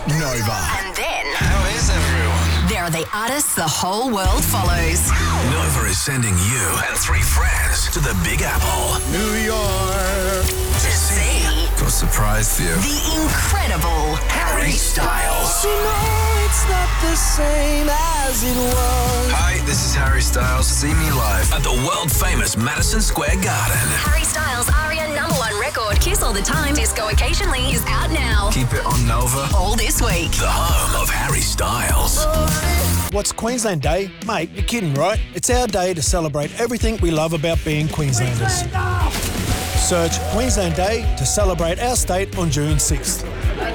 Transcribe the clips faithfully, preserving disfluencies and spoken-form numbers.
Nova. And then... How is everyone? There are the artists the whole world follows. Nova is sending you and three friends to the Big Apple. New York. To see... Got a surprise for you. The incredible Harry Styles. You know it's not the same as it was. Hi, this is Harry Styles. See me live at the world-famous Madison Square Garden. Harry Styles' Aria number one record, Kiss All the Time, Disco Occasionally, is out now. Keep it on Nova. All this week. The home of Harry Styles. What's Queensland Day? Mate, you're kidding, right? It's our day to celebrate everything we love about being Queenslanders. Search Queensland Day to celebrate our state on June sixth.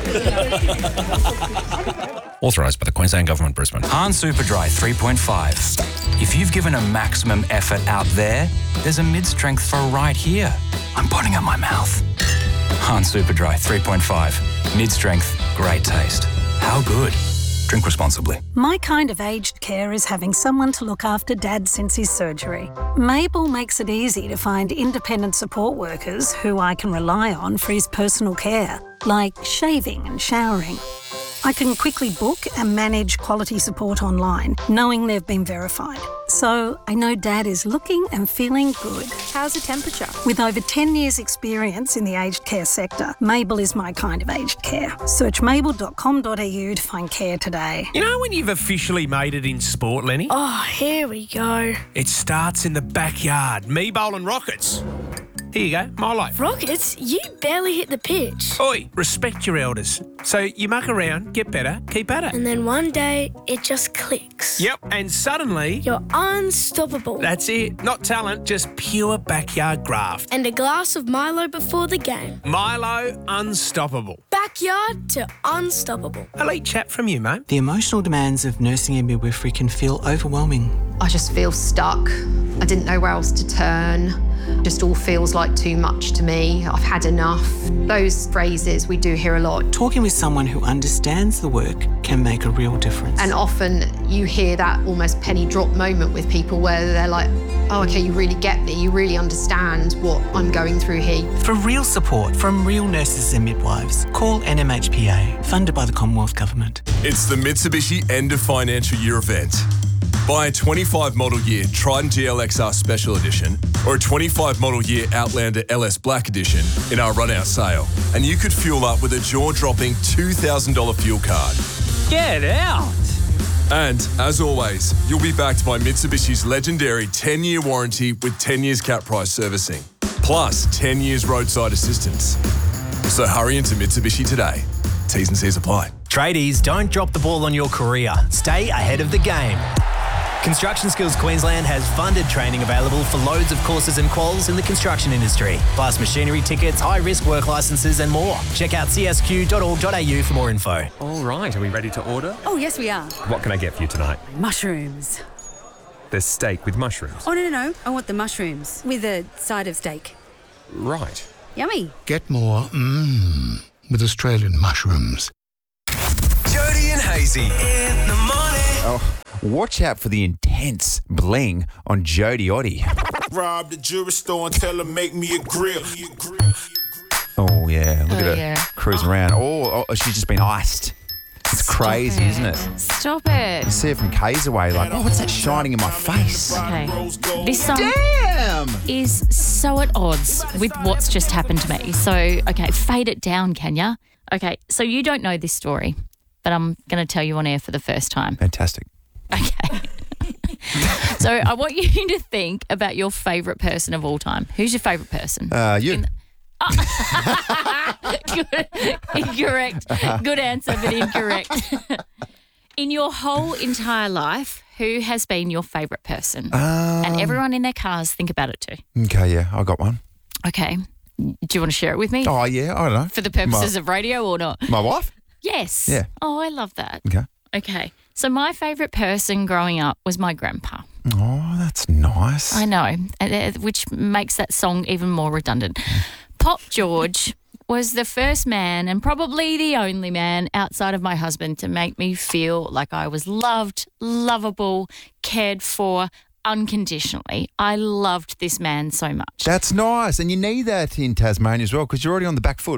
Authorised by the Queensland Government, Brisbane. Han Superdry three point five. If you've given a maximum effort out there, there's a mid-strength for right here. I'm putting up my mouth. Han Superdry three point five. Mid-strength, great taste. How good? Drink responsibly. My kind of aged care is having someone to look after Dad since his surgery. Mabel makes it easy to find independent support workers who I can rely on for his personal care, like shaving and showering. I can quickly book and manage quality support online, knowing they've been verified. So I know Dad is looking and feeling good. How's the temperature? With over ten years experience in the aged care sector, Mabel is my kind of aged care. Search mabel dot com dot a u to find care today. You know when you've officially made it in sport, Lenny? Oh, here we go. It starts in the backyard. Me bowling rockets. Here you go, Milo. Rockets? You barely hit the pitch. Oi, respect your elders. So you muck around, get better, keep at it. And then one day, it just clicks. Yep, and suddenly... You're unstoppable. That's it. Not talent, just pure backyard graft. And a glass of Milo before the game. Milo, unstoppable. Backyard to unstoppable. Elite chat from you, mate. The emotional demands of nursing and midwifery can feel overwhelming. I just feel stuck. I didn't know where else to turn. Just all feels like too much to me. I've had enough. Those phrases we do hear a lot. Talking with someone who understands the work can make a real difference. And often you hear that almost penny drop moment with people where they're like, oh, okay, you really get me. You really understand what I'm going through here. For real support from real nurses and midwives, call N M H P A, funded by the Commonwealth Government. It's the Mitsubishi end of financial year event. Buy a twenty-five model year Triton G L X R Special Edition or a twenty-five model year Outlander L S Black Edition in our run-out sale, and you could fuel up with a jaw-dropping two thousand dollars fuel card. Get out! And, as always, you'll be backed by Mitsubishi's legendary ten-year warranty with ten years cap price servicing, plus ten years roadside assistance. So hurry into Mitsubishi today. T's and C's apply. Tradies, don't drop the ball on your career. Stay ahead of the game. Construction Skills Queensland has funded training available for loads of courses and quals in the construction industry, plus machinery tickets, high-risk work licences and more. Check out c s q dot org dot a u for more info. All right, are we ready to order? Oh, yes, we are. What can I get for you tonight? Mushrooms. There's steak with mushrooms. Oh, no, no, no. I want the mushrooms with a side of steak. Right. Yummy. Get more mmm with Australian mushrooms. Jody and Hazy in the morning. Oh, watch out for the intense bling on Jody Oddie. Rob the jewelry store and tell her make me a grill. Oh, yeah. Look Oh, at her yeah. cruising around. Oh, oh, she's just been iced. It's Stop crazy, it. isn't it? Stop it. You see it from K's away, like, oh, what's that shining in my face? Okay. This song Damn! is so at odds with what's just happened to me. So, okay, fade it down, can ya? Okay, so you don't know this story, but I'm going to tell you on air for the first time. Fantastic. Okay. So I want you to think about your favourite person of all time. Who's your favourite person? Uh, you. In- Good. Incorrect. Good answer, but incorrect. In your whole entire life, who has been your favourite person? Um, and everyone in their cars, think about it too. Okay, yeah, I got one. Okay. Do you want to share it with me? Oh, yeah, I don't know. For the purposes my, of radio or not? My wife? Yes. Yeah. Oh, I love that. Okay. Okay. So my favourite person growing up was my grandpa. Oh, that's nice. I know, which makes that song even more redundant. Pop George was the first man and probably the only man outside of my husband to make me feel like I was loved, lovable, cared for unconditionally. I loved this man so much. That's nice. And you need that in Tasmania as well because you're already on the back foot.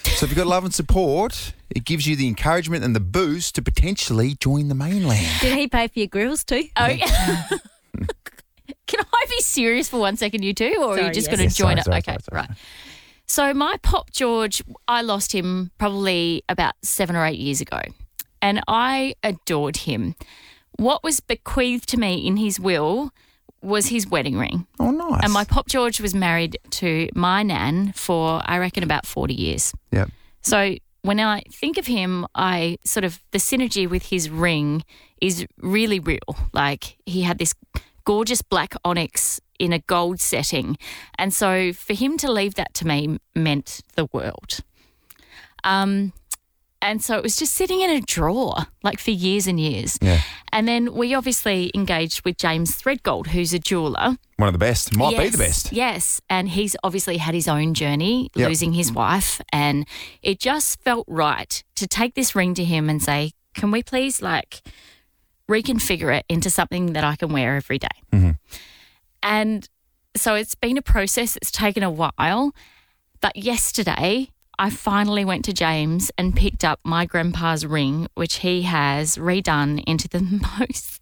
So if you've got love and support, it gives you the encouragement and the boost to potentially join the mainland. Did he pay for your grills too? Oh, yeah. Can I be serious for one second, you two, or Sorry, are you just yes. going to Yes, join sorry, it? sorry, okay, sorry, sorry. right. So my Pop George, I lost him probably about seven or eight years ago, and I adored him. What was bequeathed to me in his will was his wedding ring. Oh, nice. And my Pop George was married to my nan for, I reckon, about forty years. Yep. So when I think of him, I sort of, the synergy with his ring is really real. Like, he had this gorgeous black onyx in a gold setting. And so for him to leave that to me meant the world. Um, and so it was just sitting in a drawer, like, for years and years. Yeah. And then we obviously engaged with James Threadgold, who's a jeweller. One of the best. Might be Yes, the best. Yes. And he's obviously had his own journey, Yep. losing his wife. And it just felt right to take this ring to him and say, can we please, like, reconfigure it into something that I can wear every day? Mm-hmm. And so it's been a process. It's taken a while. But yesterday, I finally went to James and picked up my grandpa's ring, which he has redone into the most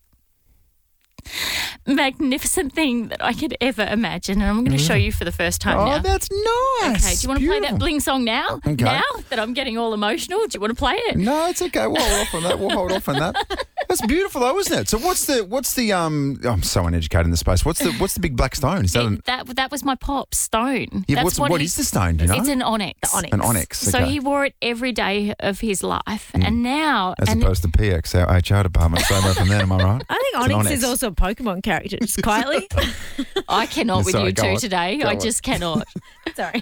magnificent thing that I could ever imagine. And I'm going to show you for the first time Oh, now. that's nice. Okay, do you want to play that Bling song now? Okay. Now that I'm getting all emotional, do you want to play it? No, it's okay. We'll hold off on that. We'll hold off on that. That's beautiful, though, isn't it? So, what's the what's the um? I'm so uneducated in the space. What's the what's the big black stone? Is that an, That that was my pop stone. yeah? That's What's what what he- is the stone? Do you know? It's an onyx. An onyx. So Okay. he wore it every day of his life, and now As and opposed to P X, our H R department. So much from there, am I right? I think It's an Onyx, is also a Pokemon character, just quietly. I cannot with Sorry, you go two on. today. Go I on. just cannot. Sorry.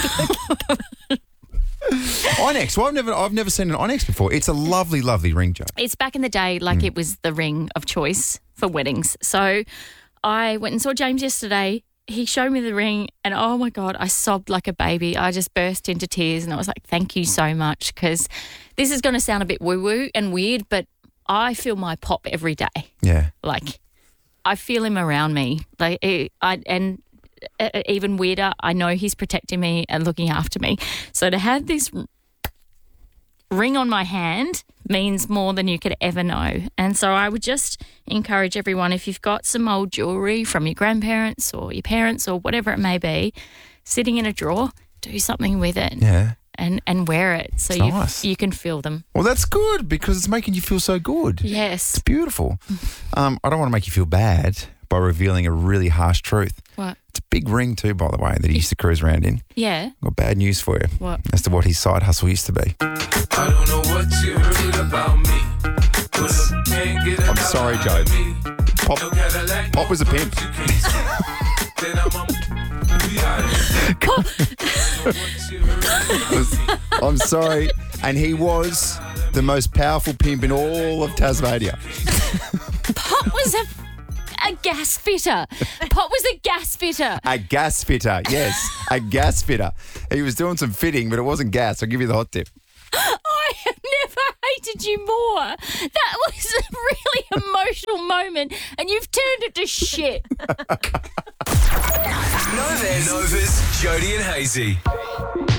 Onyx. Well, I've never I've never seen an onyx before. It's a lovely, lovely ring, Joe. It's back in the day, like it was the ring of choice for weddings. So I went and saw James yesterday. He showed me the ring, and oh my God, I sobbed like a baby. I just burst into tears, and I was like, thank you so much, because this is going to sound a bit woo-woo and weird, but I feel my pop every day. Yeah. Like, I feel him around me. Like, it, I and uh, even weirder, I know he's protecting me and looking after me. So to have this r- ring on my hand means more than you could ever know. And so I would just encourage everyone, if you've got some old jewellery from your grandparents or your parents or whatever it may be, sitting in a drawer, do something with it. Yeah. And, and wear it so It's you nice. you can feel them. Well, that's good because it's making you feel so good. Yes. It's beautiful. Um, I don't want to make you feel bad by revealing a really harsh truth. What? It's a big ring too, by the way, that he used to cruise around in. Yeah. Got bad news for you. What? As to what his side hustle used to be. I don't know what you heard about me. But I can't get I'm sorry, Joe. Pop, Pop was a pimp. I'm sorry. And he was the most powerful pimp in all of Tasmania. Pop was a, a gas fitter. Pop was a gas fitter. A gas fitter, yes. A gas fitter. He was doing some fitting, but it wasn't gas. I'll give you the hot tip. I have never hated you more. That was a really emotional moment, and you've turned it to shit. Nova's, Nova's Jody and Hazy.